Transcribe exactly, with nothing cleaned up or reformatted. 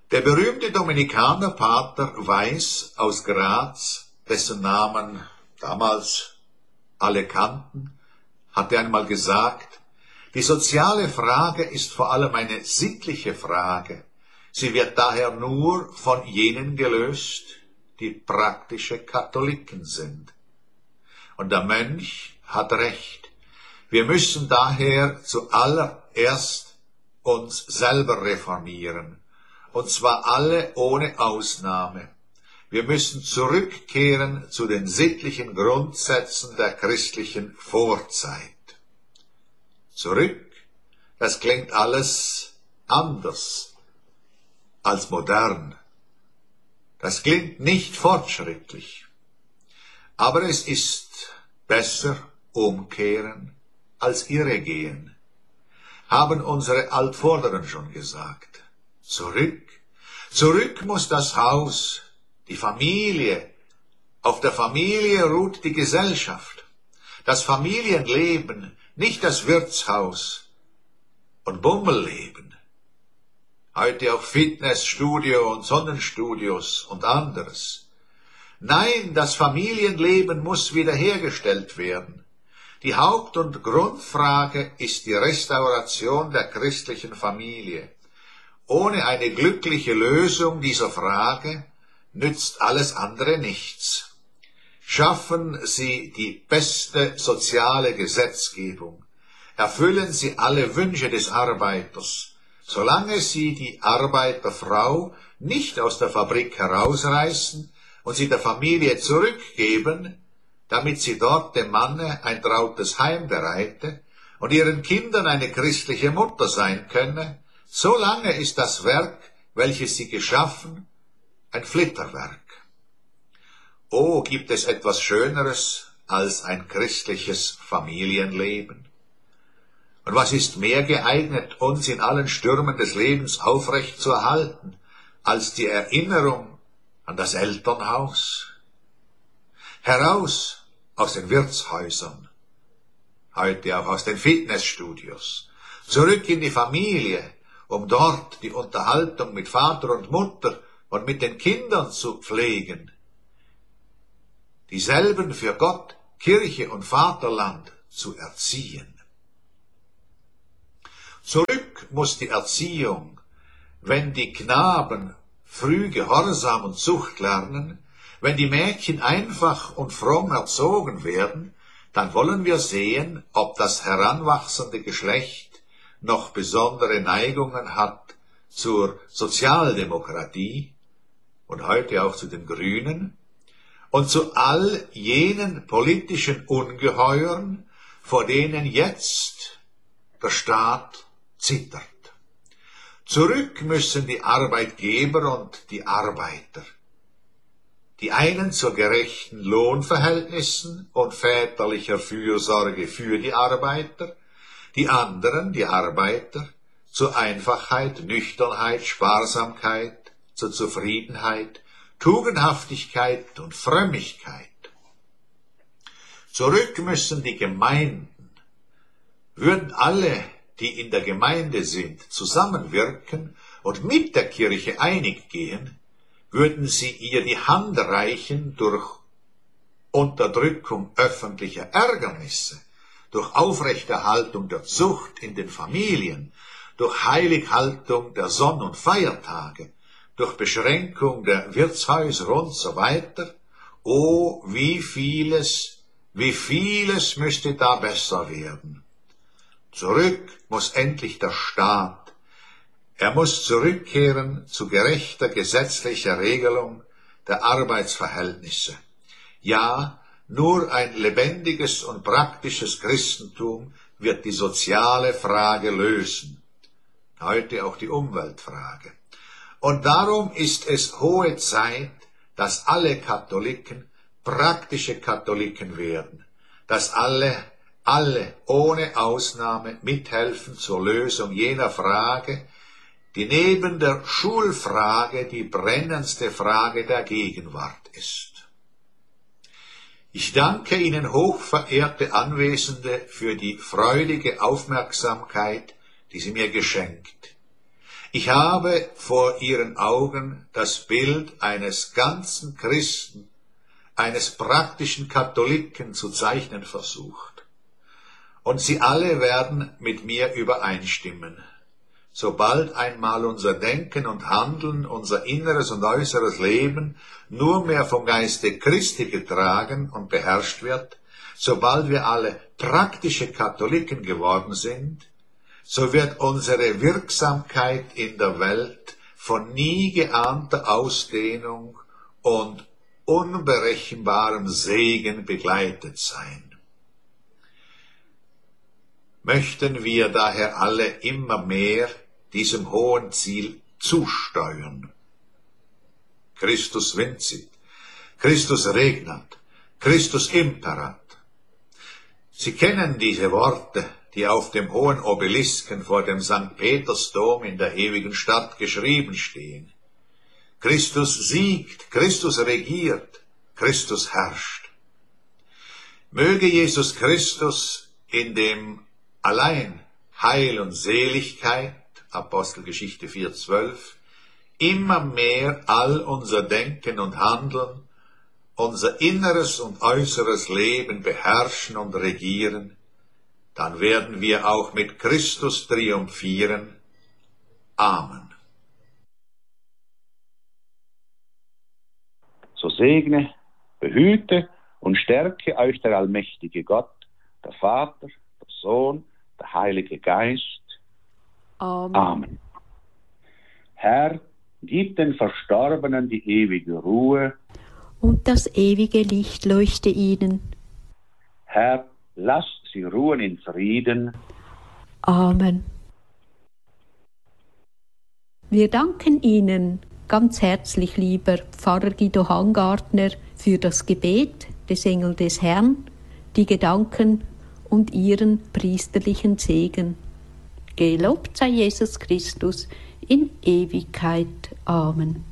Der berühmte Dominikanerpater Weiß aus Graz, dessen Namen damals alle kannten, hatte einmal gesagt, die soziale Frage ist vor allem eine sittliche Frage. Sie wird daher nur von jenen gelöst, die praktische Katholiken sind. Und der Mönch hat recht. Wir müssen daher zuallererst uns selber reformieren, und zwar alle ohne Ausnahme. Wir müssen zurückkehren zu den sittlichen Grundsätzen der christlichen Vorzeit. Zurück, das klingt alles anders als modern. Das klingt nicht fortschrittlich. Aber es ist besser umkehren als irregehen, haben unsere Altvorderen schon gesagt. Zurück, zurück muss das Haus, die Familie. Auf der Familie ruht die Gesellschaft, das Familienleben, nicht das Wirtshaus und Bummelleben. Heute auch Fitnessstudio und Sonnenstudios und anderes. Nein, das Familienleben muss wiederhergestellt werden. Die Haupt- und Grundfrage ist die Restauration der christlichen Familie. Ohne eine glückliche Lösung dieser Frage nützt alles andere nichts. Schaffen Sie die beste soziale Gesetzgebung. Erfüllen Sie alle Wünsche des Arbeiters, solange Sie die Arbeiterfrau nicht aus der Fabrik herausreißen und sie der Familie zurückgeben, damit sie dort dem Manne ein trautes Heim bereite und ihren Kindern eine christliche Mutter sein könne, solange ist das Werk, welches sie geschaffen, ein Flitterwerk. Oh, gibt es etwas Schöneres als ein christliches Familienleben? Und was ist mehr geeignet, uns in allen Stürmen des Lebens aufrecht zu erhalten, als die Erinnerung an das Elternhaus? Heraus aus den Wirtshäusern, heute auch aus den Fitnessstudios, zurück in die Familie, um dort die Unterhaltung mit Vater und Mutter und mit den Kindern zu pflegen, dieselben für Gott, Kirche und Vaterland zu erziehen. Zurück muss die Erziehung, wenn die Knaben früh Gehorsam und Zucht lernen, wenn die Mädchen einfach und fromm erzogen werden, dann wollen wir sehen, ob das heranwachsende Geschlecht noch besondere Neigungen hat zur Sozialdemokratie und heute auch zu den Grünen und zu all jenen politischen Ungeheuern, vor denen jetzt der Staat zittert. Zurück müssen die Arbeitgeber und die Arbeiter. Die einen zu gerechten Lohnverhältnissen und väterlicher Fürsorge für die Arbeiter, die anderen, die Arbeiter, zu Einfachheit, Nüchternheit, Sparsamkeit, zur Zufriedenheit, Tugendhaftigkeit und Frömmigkeit. Zurück müssen die Gemeinden. Würden alle, die in der Gemeinde sind, zusammenwirken und mit der Kirche einig gehen, würden sie ihr die Hand reichen durch Unterdrückung öffentlicher Ärgernisse, durch Aufrechterhaltung der Zucht in den Familien, durch Heilighaltung der Sonn- und Feiertage, durch Beschränkung der Wirtshäuser und so weiter. Oh, wie vieles, wie vieles müsste da besser werden. Zurück muss endlich der Staat. Er muss zurückkehren zu gerechter gesetzlicher Regelung der Arbeitsverhältnisse. Ja, nur ein lebendiges und praktisches Christentum wird die soziale Frage lösen. Heute auch die Umweltfrage. Und darum ist es hohe Zeit, dass alle Katholiken praktische Katholiken werden, dass alle, alle ohne Ausnahme mithelfen zur Lösung jener Frage, die neben der Schulfrage die brennendste Frage der Gegenwart ist. Ich danke Ihnen, hochverehrte Anwesende, für die freudige Aufmerksamkeit, die Sie mir geschenkt. Ich habe vor ihren Augen das Bild eines ganzen Christen, eines praktischen Katholiken zu zeichnen versucht. Und sie alle werden mit mir übereinstimmen. Sobald einmal unser Denken und Handeln, unser inneres und äußeres Leben nur mehr vom Geiste Christi getragen und beherrscht wird, sobald wir alle praktische Katholiken geworden sind, so wird unsere Wirksamkeit in der Welt von nie geahnter Ausdehnung und unberechenbarem Segen begleitet sein. Möchten wir daher alle immer mehr diesem hohen Ziel zusteuern. Christus vincit, Christus regnat, Christus imperat. Sie kennen diese Worte, die auf dem hohen Obelisken vor dem Sankt Petersdom in der ewigen Stadt geschrieben stehen. Christus siegt, Christus regiert, Christus herrscht. Möge Jesus Christus in dem allein Heil und Seligkeit, Apostelgeschichte vier zwölf, immer mehr all unser Denken und Handeln, unser inneres und äußeres Leben beherrschen und regieren, dann werden wir auch mit Christus triumphieren. Amen. So segne, behüte und stärke euch der allmächtige Gott, der Vater, der Sohn, der Heilige Geist. Amen. Amen. Herr, gib den Verstorbenen die ewige Ruhe. Und das ewige Licht leuchte ihnen. Herr, lass sie ruhen in Frieden. Amen. Wir danken Ihnen ganz herzlich, lieber Pfarrer Guido Hangartner, für das Gebet des Engel des Herrn, die Gedanken und Ihren priesterlichen Segen. Gelobt sei Jesus Christus in Ewigkeit. Amen.